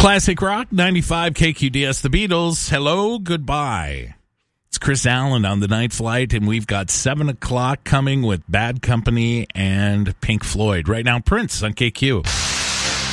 Classic Rock 95 KQDS, The Beatles. Hello, goodbye. It's Chris Allen on the night flight, and we've got 7 o'clock coming with Bad Company and Pink Floyd. Right now, Prince on KQ.